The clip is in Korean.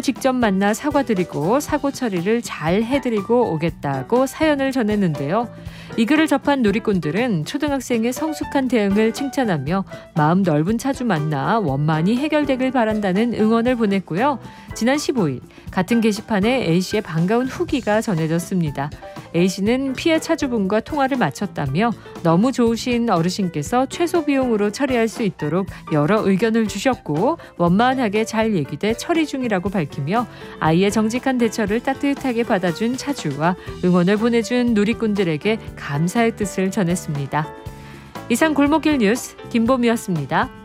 누리꾼을 직접 만나 사과드리고 사고 처리를 잘 해드리고 오겠다고 사연을 전했는데요. 이 글을 접한 누리꾼들은 초등학생의 성숙한 대응을 칭찬하며 마음 넓은 차주 만나 원만히 해결되길 바란다는 응원을 보냈고요. 지난 15일 같은 게시판에 A씨의 반가운 후기가 전해졌습니다. A씨는 피해 차주분과 통화를 마쳤다며 너무 좋으신 어르신께서 최소 비용으로 처리할 수 있도록 여러 의견을 주셨고 원만하게 잘 얘기돼 처리 중이라고 밝히며 아이의 정직한 대처를 따뜻하게 받아준 차주와 응원을 보내준 누리꾼들에게 감사의 뜻을 전했습니다. 이상 골목길 뉴스 김보미였습니다.